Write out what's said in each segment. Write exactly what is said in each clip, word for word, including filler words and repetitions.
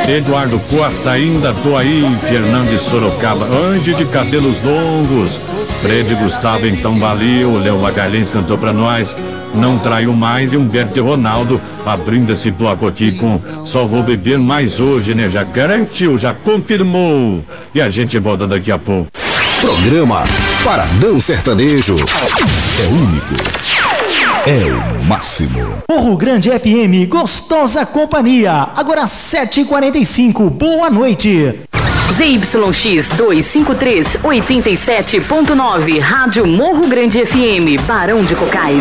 Eduardo Costa, ainda tô aí, Fernando de Sorocaba, Andy de cabelos longos, Fred Gustavo, então valeu, Léo Magalhães cantou pra nós, Não Traiu Mais, e Humberto e Ronaldo abrindo esse bloco aqui com Só Vou Beber Mais Hoje, né? Já garantiu, já confirmou, e a gente volta daqui a pouco. Programa Paradão Sertanejo é único. É o máximo. Morro Grande F M, gostosa companhia. Agora sete e quarenta e cinco, boa noite. Z Y X duzentos e cinquenta e três, oitenta e sete ponto nove, Rádio Morro Grande F M, Barão de Cocais.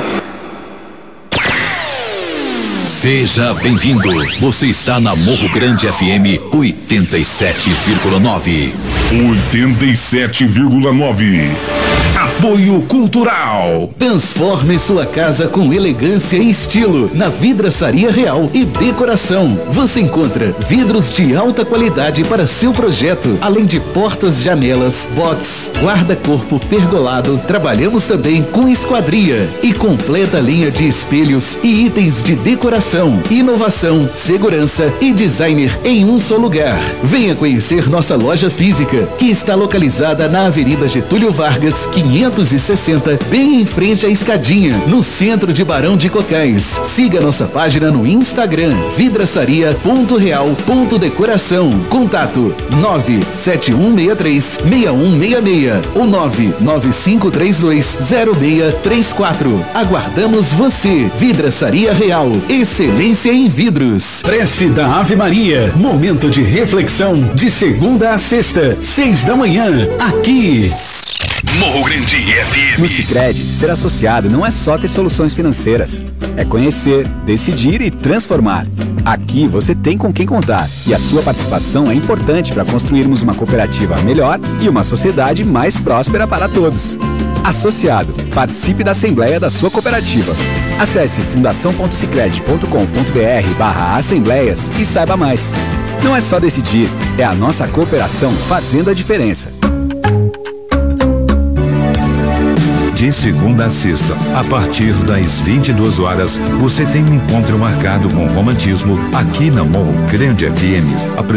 Seja bem-vindo. Você está na Morro Grande F M oitenta e sete vírgula nove. oitenta e sete vírgula nove. Apoio Cultural. Transforme sua casa com elegância e estilo na Vidraçaria Real e Decoração. Você encontra vidros de alta qualidade para seu projeto, além de portas, janelas, box, guarda-corpo pergolado. Trabalhamos também com esquadria e completa linha de espelhos e itens de decoração, inovação, segurança e designer em um só lugar. Venha conhecer nossa loja física, que está localizada na Avenida Getúlio Vargas, quinhentos e sessenta, bem em frente à escadinha, no centro de Barão de Cocais. Siga nossa página no Instagram, vidraçaria ponto real ponto decoração. Contato nove sete um seis três, seis um seis seis ou nove nove cinco três dois, zero seis três quatro. Aguardamos você. Vidraçaria Real, excelência em vidros. Prece da Ave Maria, momento de reflexão, de segunda a sexta, seis da manhã, aqui. Morro Grande F M. No Sicredi, ser associado não é só ter soluções financeiras. É conhecer, decidir e transformar. Aqui você tem com quem contar e a sua participação é importante para construirmos uma cooperativa melhor e uma sociedade mais próspera para todos. Associado, participe da Assembleia da sua cooperativa. Acesse fundação ponto sicredi ponto com ponto br barra assembleias e saiba mais. Não é só decidir, é a nossa cooperação fazendo a diferença. De segunda a sexta, a partir das vinte e duas horas, você tem um encontro marcado com romantismo aqui na Morro Grande F M.